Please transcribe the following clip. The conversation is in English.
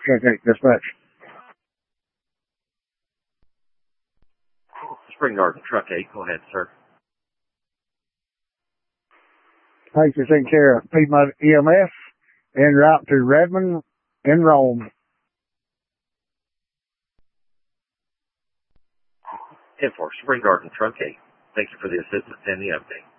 Okay, dispatch. Spring Garden Truck 8, go ahead, sir. Thanks for taking care of Piedmont EMS en route to Redmond and Rome. 10-4, Spring Garden Truck 8. Thank you for the assistance and the update.